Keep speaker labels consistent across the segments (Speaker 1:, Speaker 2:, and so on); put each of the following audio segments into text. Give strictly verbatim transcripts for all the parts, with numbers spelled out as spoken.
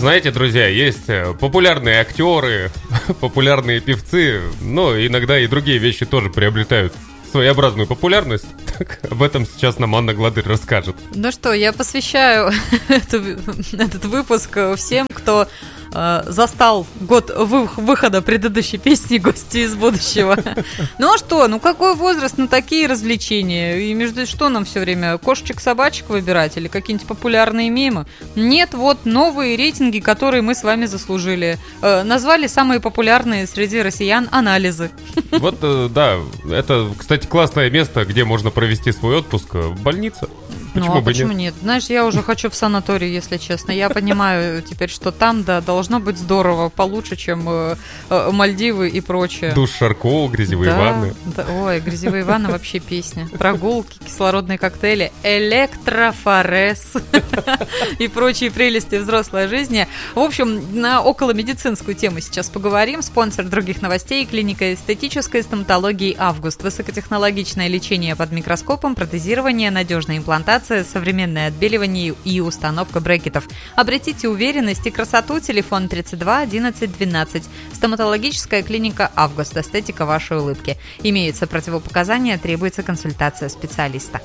Speaker 1: Знаете, друзья, есть популярные актеры, популярные певцы, но иногда и другие вещи тоже приобретают своеобразную популярность. Так, об этом сейчас нам Анна Гладырь расскажет.
Speaker 2: Ну что, я посвящаю эту, этот выпуск всем, кто э, застал год вы, выхода предыдущей песни «Гости из будущего». Ну а что, ну какой возраст, ну такие развлечения. И между что нам все время, кошечек-собачек выбирать или какие-нибудь популярные мемы? Нет, вот новые рейтинги, которые мы с вами заслужили. Э, назвали самые популярные среди россиян анализы.
Speaker 1: Вот, э, да, это, кстати, классное место, где можно провести свой отпуск, больница. Почему
Speaker 2: ну, а
Speaker 1: бы
Speaker 2: почему
Speaker 1: нет?
Speaker 2: нет? Знаешь, я уже хочу в санаторий, если честно. Я понимаю теперь, что там, да, должно быть здорово, получше, чем э, э, Мальдивы и прочее.
Speaker 1: Душ Шарко, грязевые
Speaker 2: да,
Speaker 1: ванны.
Speaker 2: Да, ой, грязевые ванны вообще песня. Прогулки, кислородные коктейли, электрофорез и прочие прелести взрослой жизни. В общем, на околомедицинскую тему сейчас поговорим. Спонсор других новостей — клиника эстетической стоматологии «Август». Высокотехнологичное лечение под микроскопом, протезирование, надежная имплантация, современное отбеливание и установка брекетов. Обретите уверенность и красоту. Телефон тридцать два одиннадцать двенадцать. Стоматологическая клиника «Август». Эстетика вашей улыбки. Имеются противопоказания, требуется консультация специалиста.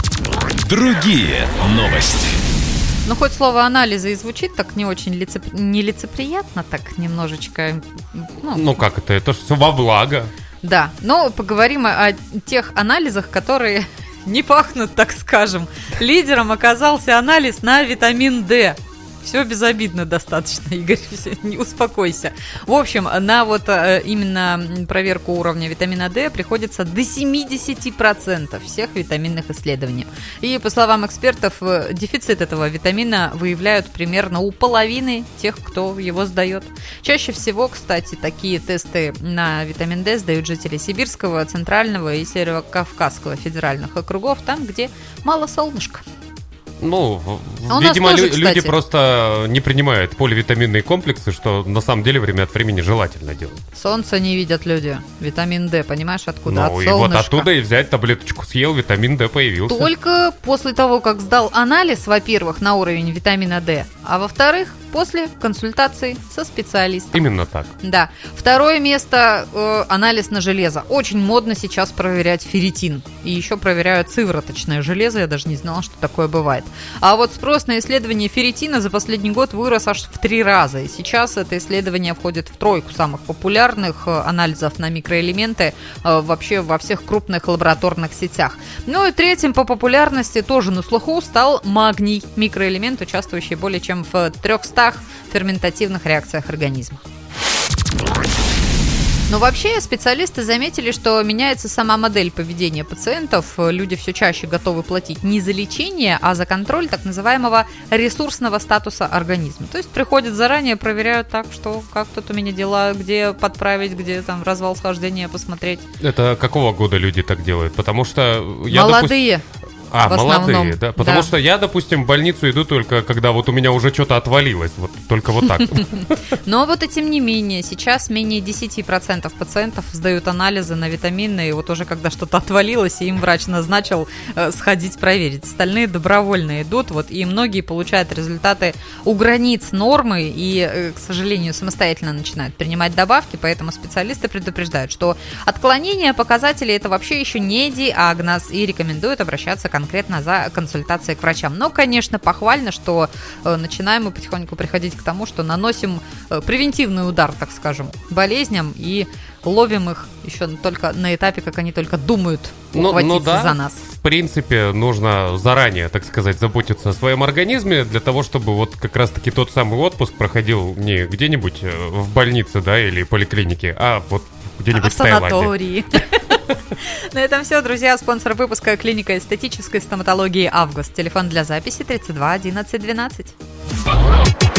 Speaker 3: Другие новости.
Speaker 2: Ну, хоть слово «анализы» и звучит так не очень лицеп... нелицеприятно, так немножечко... Ну,
Speaker 1: ну как это? Это же все во благо.
Speaker 2: Да, но поговорим о тех анализах, которые... не пахнут, так скажем. Лидером оказался анализ на витамин D. Все безобидно достаточно, Игорь, все, не успокойся. В общем, на вот именно проверку уровня витамина D приходится до семьдесят процентов всех витаминных исследований. И, по словам экспертов, дефицит этого витамина выявляют примерно у половины тех, кто его сдает. Чаще всего, кстати, такие тесты на витамин D сдают жители Сибирского, Центрального и Северо-Кавказского федеральных округов, там, где мало солнышка.
Speaker 1: Ну,
Speaker 2: а
Speaker 1: видимо,
Speaker 2: тоже,
Speaker 1: лю- люди просто не принимают поливитаминные комплексы, что на самом деле время от времени желательно делать.
Speaker 2: Солнце не видят люди. Витамин D, понимаешь, откуда?
Speaker 1: Ну,
Speaker 2: от
Speaker 1: и
Speaker 2: солнышка.
Speaker 1: вот оттуда и взять таблеточку съел, витамин D появился.
Speaker 2: Только после того, как сдал анализ, во-первых, на уровень витамина D, а во-вторых, после консультации со специалистом.
Speaker 1: Именно так.
Speaker 2: Да. Второе место э, – анализ на железо. Очень модно сейчас проверять ферритин. И еще проверяют сывороточное железо. Я даже не знала, что такое бывает. А вот спрос на исследование ферритина за последний год вырос аж в три раза. И сейчас это исследование входит в тройку самых популярных анализов на микроэлементы э, вообще во всех крупных лабораторных сетях. Ну и третьим по популярности тоже на слуху стал магний. Микроэлемент, участвующий более чем в трехстах ферментативных реакциях организма. Но вообще специалисты заметили, что меняется сама модель поведения пациентов. Люди все чаще готовы платить не за лечение, а за контроль так называемого ресурсного статуса организма. То есть приходят заранее, проверяют так, что как тут у меня дела, где подправить, где там развал схождения посмотреть.
Speaker 1: Это какого года люди так делают? Потому что я,
Speaker 2: молодые.
Speaker 1: Допустим... А,
Speaker 2: в
Speaker 1: молодые,
Speaker 2: основном.
Speaker 1: да. Потому
Speaker 2: да.
Speaker 1: что я, допустим, в больницу иду только, когда вот у меня уже что-то отвалилось. Вот только вот так.
Speaker 2: Но вот и тем не менее, сейчас менее десять процентов пациентов сдают анализы на витамины, и вот уже когда что-то отвалилось, и им врач назначил э, сходить проверить. Остальные добровольно идут, вот, и многие получают результаты у границ нормы, и, э, к сожалению, самостоятельно начинают принимать добавки, поэтому специалисты предупреждают, что отклонение показателей – это вообще еще не диагноз, и рекомендуют обращаться к конкретно за консультацией к врачам. Но, конечно, похвально, что э, начинаем мы потихоньку приходить к тому, что наносим э, превентивный удар, так скажем, болезням и ловим их еще только на этапе, как они только думают ухватиться
Speaker 1: ну, ну да,
Speaker 2: за нас.
Speaker 1: В принципе, нужно заранее, так сказать, заботиться о своем организме для того, чтобы вот как раз-таки тот самый отпуск проходил не где-нибудь в больнице, да, или поликлинике, а вот где-нибудь
Speaker 2: а в
Speaker 1: в Таиланде.
Speaker 2: санатории. На этом все, друзья. Спонсор выпуска — клиника эстетической стоматологии «Август». Телефон для записи тридцать два одиннадцать двенадцать.